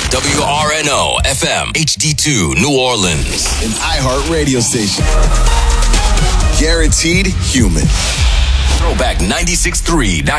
WRNO FM HD2 New Orleans. An iHeart radio station. Guaranteed human. Throwback 96.3.